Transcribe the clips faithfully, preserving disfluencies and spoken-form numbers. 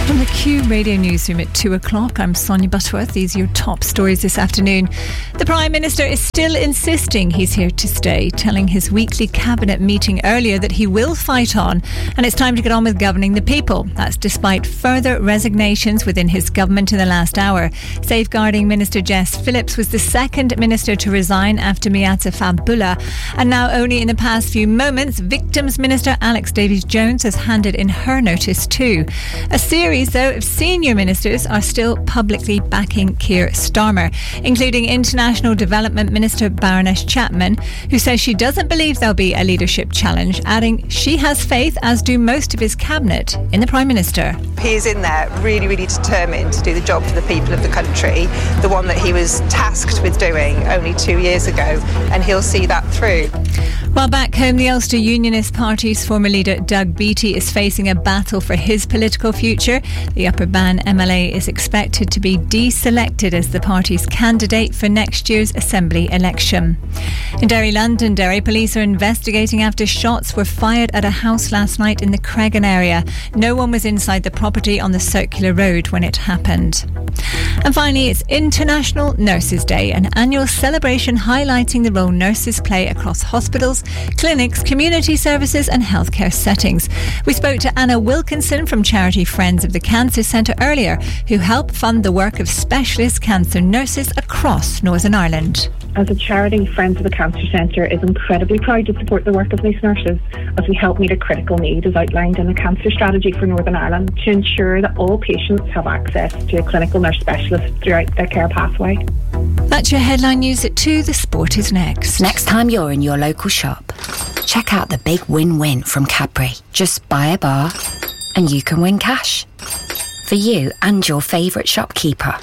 From the Q Radio Newsroom at two o'clock, I'm Sonia Butterworth. These are your top stories this afternoon. The Prime Minister is still insisting he's here to stay, telling his weekly cabinet meeting earlier that he will fight on and it's time to get on with governing the people. That's despite further resignations within his government in the last hour. Safeguarding Minister Jess Phillips was the second minister to resign after Miata Fahnbulleh. And now only in the past few moments, Victims Minister Alex Davies-Jones has handed in her notice too. A series though of senior ministers are still publicly backing Keir Starmer, including International Development Minister Baroness Chapman, who says she doesn't believe there'll be a leadership challenge, adding she has faith, as do most of his cabinet, in the Prime Minister. He is in there really, really determined to do the job for the people of the country, the one that he was tasked with doing only two years ago, and he'll see that through. While back home, the Ulster Unionist Party's former leader Doug Beattie is facing a battle for his political future. The Upper Bann M L A is expected to be deselected as the party's candidate for next year's Assembly election. In Derry, Londonderry, police are investigating after shots were fired at a house last night in the Cregan area. No one was inside the property on the Circular Road when it happened. And finally, it's International Nurses Day, an annual celebration highlighting the role nurses play across hospitals, clinics, community services and healthcare settings. We spoke to Anna Wilkinson from charity Friends of the Cancer Centre earlier, who help fund the work of specialist cancer nurses across Northern Ireland. As a charity, Friends of the Cancer Centre is incredibly proud to support the work of these nurses as we help meet a critical need as outlined in the cancer strategy for Northern Ireland to ensure that all patients have access to a clinical nurse specialist throughout their care pathway. That's your headline news at two. The sport is next. Next time you're in your local shop, check out the big win-win from Cadbury. Just buy a bar and you can win cash for you and your favourite shopkeeper.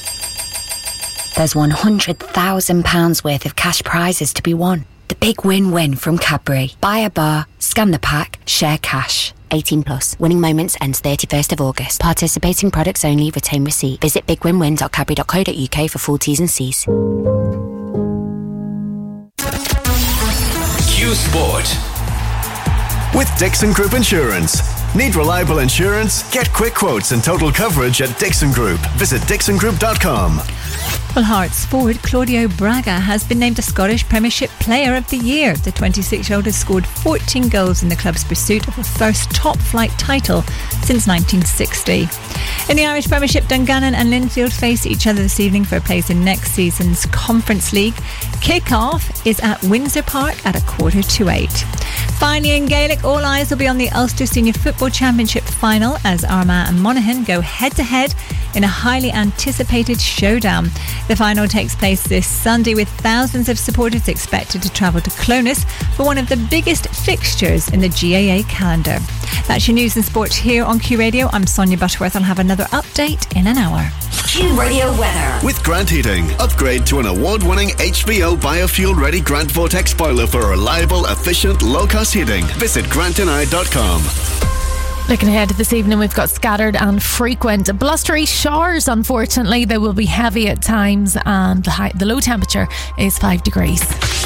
There's one hundred thousand pounds worth of cash prizes to be won. The big win-win from Cadbury. Buy a bar, scan the pack, share cash. eighteen plus. Winning moments ends thirty-first of August. Participating products only. Retain receipt. Visit big win win dot cadbury dot co dot uk for full T's and C's. Q Sport with Dixon Group Insurance. Need reliable insurance? Get quick quotes and total coverage at Dixon Group. Visit dixon group dot com. Well, Hearts forward Claudio Braga has been named the Scottish Premiership Player of the Year. The twenty-six-year-old has scored fourteen goals in the club's pursuit of a first top-flight title since nineteen sixty. In the Irish Premiership, Dungannon and Linfield face each other this evening for a place in next season's Conference League. Kick-off is at Windsor Park at a quarter to eight. Finally, in Gaelic, all eyes will be on the Ulster Senior Football Championship final as Armagh and Monaghan go head-to-head in a highly anticipated showdown. The final takes place this Sunday with thousands of supporters expected to travel to Clones for one of the biggest fixtures in the G A A calendar. That's your news and sport here on Q Radio. I'm Sonia Butterworth. I'll have another update in an hour. Q Radio weather. With Grant Heating. Upgrade to an award-winning H V O biofuel-ready Grant Vortex boiler for reliable, efficient, low-cost heating. Visit grant and i dot com. Looking ahead to this evening, we've got scattered and frequent blustery showers. Unfortunately, they will be heavy at times, and the high, the low temperature is five degrees.